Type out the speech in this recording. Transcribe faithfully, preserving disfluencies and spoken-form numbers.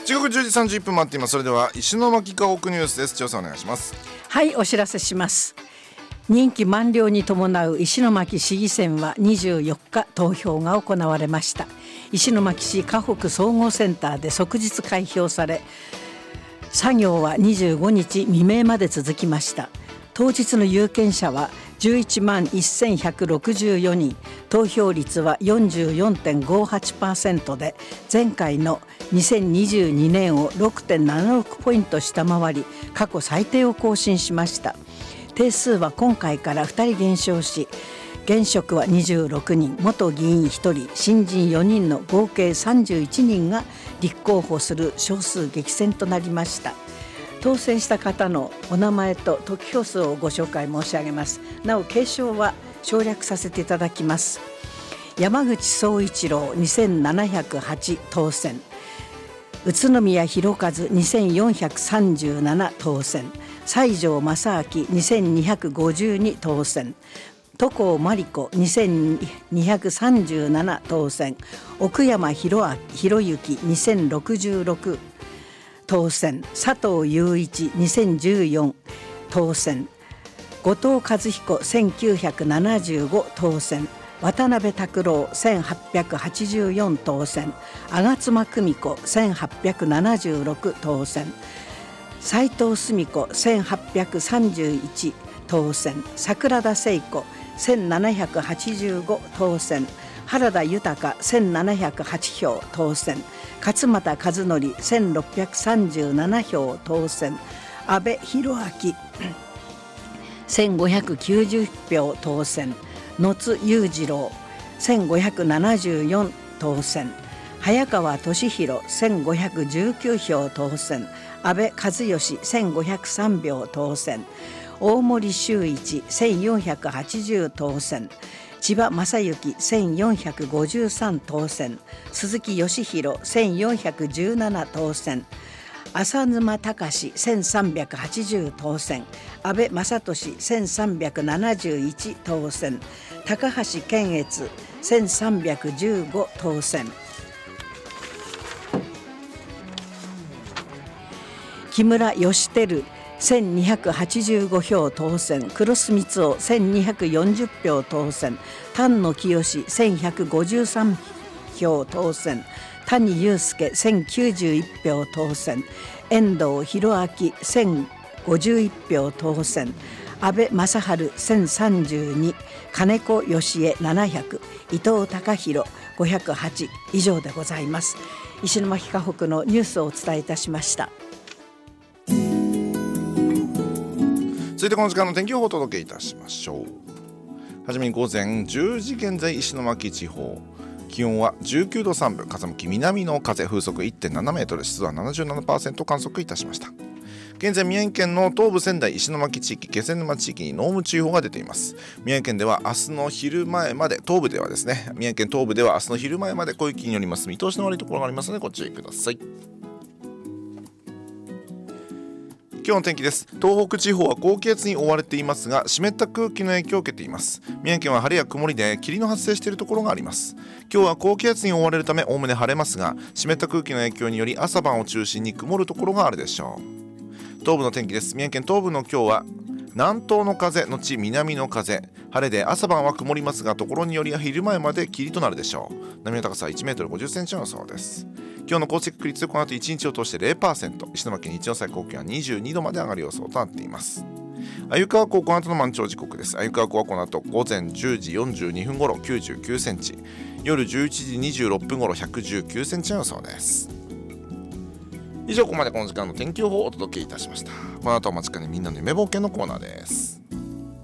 時刻じゅうじさんじゅういっぷん回っています。それでは石巻家屋ニュースです。千代さんお願いします。 はい、お知らせします。任期満了に伴う石巻市議選はにじゅうよっか投票が行われました。石巻市家北総合センターで即日開票され、作業はにじゅうごにち未明まで続きました。当日の有権者はじゅういちまんせんひゃくろくじゅうよにん、投票率は よんじゅうよんてんごはちパーセント で前回のにせんにじゅうにねんを ろくてんななろく ポイント下回り、過去最低を更新しました。定数は今回からふたり減少し、現職はにじゅうろくにん、元議員ひとり、新人よにんの合計さんじゅういちにんが立候補する少数激戦となりました。当選した方のお名前と得票数をご紹介申し上げます。なお継承は省略させていただきます。山口総一郎にせんななひゃくはち当選、宇都宮弘和にせんよんひゃくさんじゅうなな当選、西条正明にせんにひゃくごじゅうに当選、都甲真理子にせんにひゃくさんじゅうなな当選、奥山博之にせんろくじゅうろく当選、佐藤雄一にせんじゅうよん当選、後藤和彦せんきゅうひゃくななじゅうご当選、渡辺拓郎せんはっぴゃくはちじゅうよん当選、吾妻久美子せんはっぴゃくななじゅうろく当選、斉藤澄子せんはっぴゃくさんじゅういち当選、桜田聖子せんななひゃくはちじゅうご当選、原田豊せんななひゃくはちひょう当選、勝俣和則せんろっぴゃくさんじゅうななひょう当選、安倍博明せんごひゃくきゅうじゅうひょう当選、野津裕次郎せんごひゃくななじゅうよん当選、早川俊弘せんごひゃくじゅうきゅうひょう当選、安倍和義せんごひゃくさんひょう当選、大森修一せんよんひゃくはちじゅう当選、千葉正幸せんよんひゃくごじゅうさん当選、鈴木義弘せんよんひゃくじゅうなな当選、浅沼隆せんさんびゃくはちじゅう当選、安倍正俊せんさんびゃくななじゅういち当選、高橋健悦せんさんびゃくじゅうご当選、木村義輝せんにひゃくはちじゅうごひょう当選、黒須光雄せんにひゃくよんじゅうひょう当選、丹野清せんひゃくごじゅうさんひょう当選、谷祐介せんきゅうじゅういちひょう当選、遠藤博明せんごじゅういちひょう当選、安倍正春せんさんじゅうに、金子義恵ななひゃく、伊藤孝弘ごひゃくはち以上でございます。石巻家北のニュースをお伝えいたしました。 続いてこの時間の天気予報をお届けいたしましょう。はじめに午前じゅうじ現在、石巻地方気温はじゅうきゅうどさんぶ、風向き南の風、風速 いってんななメートル、湿度は ななじゅうななパーセント 観測いたしました。現在宮城県の東部仙台石巻地域、気仙沼地域に濃霧注意報が出ています。宮城県では明日の昼前まで、東部ではですね、宮城県東部では明日の昼前まで小雪によります見通しの悪いところがありますのでご注意ください。今日の天気です。東北地方は高気圧に覆われていますが、湿った空気の影響を受けています。宮城県は晴れや曇りで霧の発生しているところがあります。今日は高気圧に覆われるためおおむね晴れますが、湿った空気の影響により朝晩を中心に曇るところがあるでしょう。東部の天気です。宮城県東部の今日は南東の風のち南の風、晴れで朝晩は曇りますが、ところによりは昼前まで霧となるでしょう。波の高さはいちメートルごじゅっセンチの予想です。今日の降水確率、この後いちにちを通して ゼロパーセント、 石巻日中の最高気温はにじゅうにどまで上がる予想となっています。鮎川湖この後の満潮時刻です。鮎川湖はこの後午前じゅうじよんじゅうにふん頃きゅうじゅうきゅうセンチ、夜じゅういちじにじゅうろっぷん頃ひゃくじゅうきゅうセンチの予想です。以上、ここまでこの時間の天気予報をお届けいたしました。この後はお待ちかねみんなの夢冒険のコーナーです。